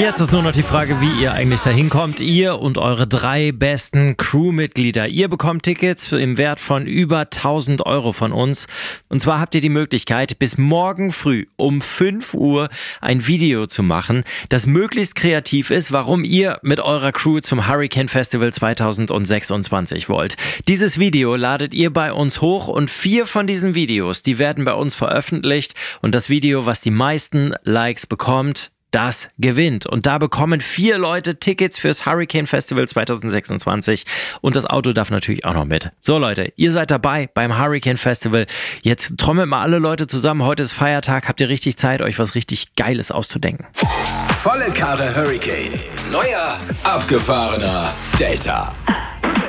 Jetzt ist nur noch die Frage, wie ihr eigentlich dahin kommt. Ihr und eure 3 besten Crewmitglieder. Ihr bekommt Tickets im Wert von über 1000 Euro von uns. Und zwar habt ihr die Möglichkeit, bis morgen früh um 5 Uhr ein Video zu machen, das möglichst kreativ ist, warum ihr mit eurer Crew zum Hurricane Festival 2026 wollt. Dieses Video ladet ihr bei uns hoch und 4 von diesen Videos, die werden bei uns veröffentlicht. Und das Video, was die meisten Likes bekommt, das gewinnt. Und da bekommen 4 Leute Tickets fürs Hurricane Festival 2026 und das Auto darf natürlich auch noch mit. So Leute, ihr seid dabei beim Hurricane Festival. Jetzt trommelt mal alle Leute zusammen. Heute ist Feiertag. Habt ihr richtig Zeit, euch was richtig Geiles auszudenken? Volle Karre Hurricane. Neuer, abgefahrener Delta.